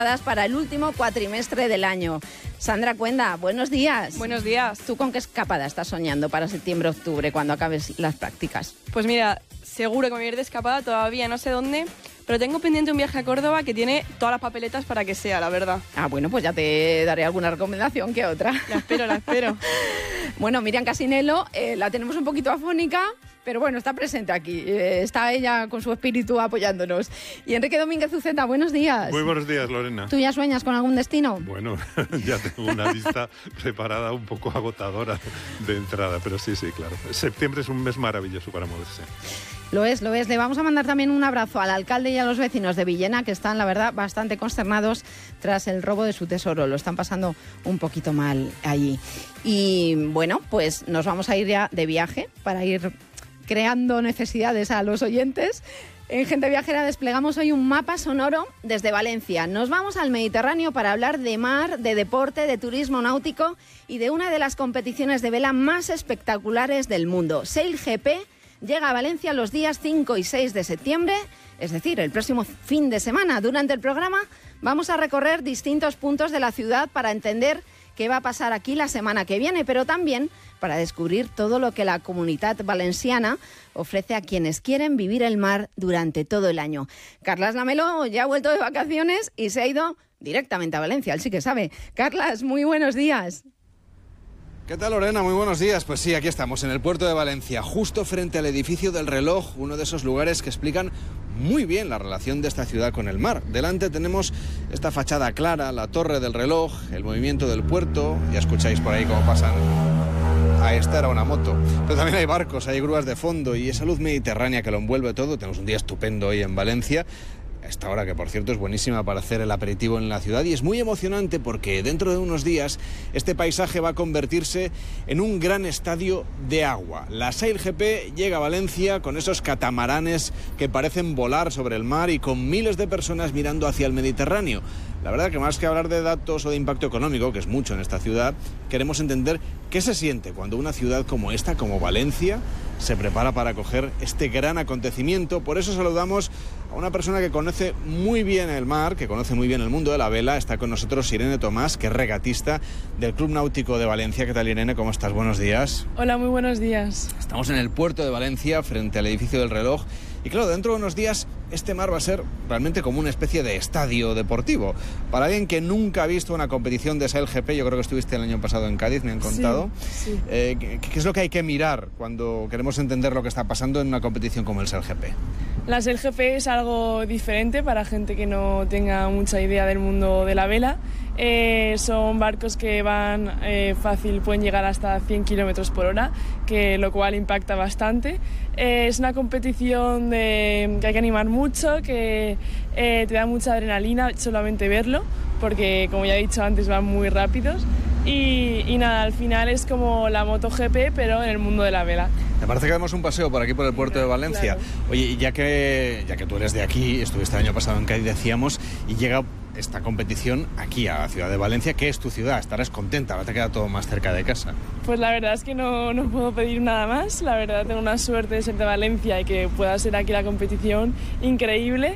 para el último cuatrimestre del año. Sandra Cuenda, buenos días. Buenos días. ¿Tú con qué escapada estás soñando para septiembre-octubre, cuando acabes las prácticas? Pues mira, seguro que me voy a ir de escapada, todavía no sé dónde, pero tengo pendiente un viaje a Córdoba que tiene todas las papeletas para que sea, la verdad. Ah, bueno, pues ya te daré alguna recomendación que otra. La espero. Bueno, Miriam Casinello, la tenemos un poquito afónica, pero bueno, está presente aquí. Está ella con su espíritu apoyándonos. Y Enrique Domínguez Uceta, buenos días. Muy buenos días, Lorena. ¿Tú ya sueñas con algún destino? Bueno, ya tengo una lista preparada un poco agotadora de entrada, pero sí, claro. Septiembre es un mes maravilloso para moverse. Lo es. Le vamos a mandar también un abrazo al alcalde y a los vecinos de Villena, que están, la verdad, bastante consternados tras el robo de su tesoro. Lo están pasando un poquito mal allí. Y bueno, pues nos vamos a ir ya de viaje para ir creando necesidades a los oyentes. En Gente Viajera desplegamos hoy un mapa sonoro desde Valencia. Nos vamos al Mediterráneo para hablar de mar, de deporte, de turismo náutico y de una de las competiciones de vela más espectaculares del mundo. SailGP llega a Valencia los días 5 y 6 de septiembre, es decir, el próximo fin de semana. Durante el programa vamos a recorrer distintos puntos de la ciudad para entender qué va a pasar aquí la semana que viene, pero también para descubrir todo lo que la Comunitat Valenciana ofrece a quienes quieren vivir el mar durante todo el año. Carlas Lamelo ya ha vuelto de vacaciones y se ha ido directamente a Valencia, él sí que sabe. Carlas, muy buenos días. ¿Qué tal, Lorena? Muy buenos días. Pues sí, aquí estamos, en el puerto de Valencia, justo frente al edificio del reloj, uno de esos lugares que explican muy bien la relación de esta ciudad con el mar. Delante tenemos esta fachada clara, la torre del reloj, el movimiento del puerto, ya escucháis por ahí cómo pasan. A esta era una moto, pero también hay barcos, hay grúas de fondo y esa luz mediterránea que lo envuelve todo. Tenemos un día estupendo hoy en Valencia. Esta hora, que por cierto es buenísima para hacer el aperitivo en la ciudad, y es muy emocionante porque dentro de unos días este paisaje va a convertirse en un gran estadio de agua. La SailGP llega a Valencia con esos catamaranes que parecen volar sobre el mar y con miles de personas mirando hacia el Mediterráneo. La verdad que más que hablar de datos o de impacto económico, que es mucho en esta ciudad, queremos entender qué se siente cuando una ciudad como esta, como Valencia, se prepara para acoger este gran acontecimiento. Por eso saludamos a una persona que conoce muy bien el mar, que conoce muy bien el mundo de la vela. Está con nosotros Irene Tomás, que es regatista del Club Náutico de Valencia. ¿Qué tal, Irene? ¿Cómo estás? Buenos días. Hola, muy buenos días. Estamos en el puerto de Valencia, frente al edificio del reloj. Y claro, dentro de unos días este mar va a ser realmente como una especie de estadio deportivo. Para alguien que nunca ha visto una competición de SailGP, yo creo que estuviste el año pasado en Cádiz, me han contado. Sí. ¿Qué es lo que hay que mirar cuando queremos entender lo que está pasando en una competición como el SailGP? La SailGP es algo diferente para gente que no tenga mucha idea del mundo de la vela. Son barcos que van fácil, pueden llegar hasta 100 kilómetros por hora, lo cual impacta bastante. Es una competición que hay que animar mucho, que te da mucha adrenalina solamente verlo, porque como ya he dicho antes van muy rápidos. Y nada, al final es como la MotoGP, pero en el mundo de la vela. Me parece que damos un paseo por aquí, por el puerto de Valencia. Claro. Oye, ya que tú eres de aquí, estuviste el año pasado en Cádiz, decíamos, y llega esta competición aquí a la ciudad de Valencia, que es tu ciudad. Estarás contenta, ahora te queda todo más cerca de casa. Pues la verdad es que no puedo pedir nada más. La verdad tengo una suerte de ser de Valencia y que pueda ser aquí la competición increíble.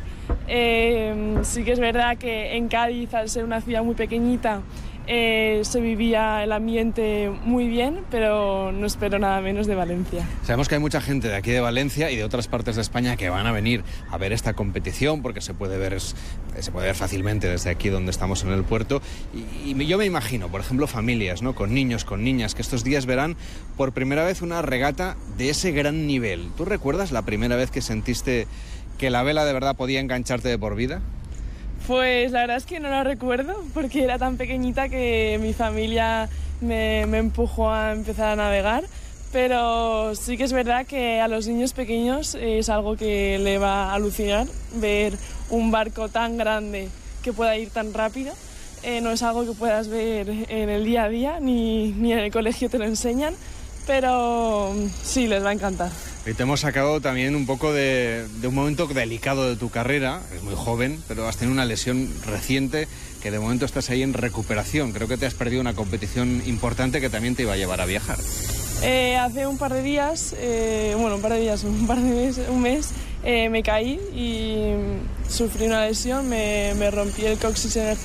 Sí que es verdad que en Cádiz, al ser una ciudad muy pequeñita, se vivía el ambiente muy bien, pero no espero nada menos de Valencia. Sabemos que hay mucha gente de aquí de Valencia y de otras partes de España que van a venir a ver esta competición, porque se puede ver fácilmente desde aquí donde estamos en el puerto. Y yo me imagino, por ejemplo, familias, ¿no?, con niños, con niñas, que estos días verán por primera vez una regata de ese gran nivel. ¿Tú recuerdas la primera vez que sentiste que la vela de verdad podía engancharte de por vida? Pues la verdad es que no lo recuerdo, porque era tan pequeñita que mi familia me empujó a empezar a navegar, pero sí que es verdad que a los niños pequeños es algo que le va a alucinar ver un barco tan grande que pueda ir tan rápido. No es algo que puedas ver en el día a día, ni en el colegio te lo enseñan, pero sí, les va a encantar. Y te hemos sacado también un poco de un momento delicado de tu carrera. Es muy joven, pero has tenido una lesión reciente que de momento estás ahí en recuperación. Creo que te has perdido una competición importante que también te iba a llevar a viajar. Hace un par de días, un mes, me caí y sufrí una lesión, me rompí el coxis en el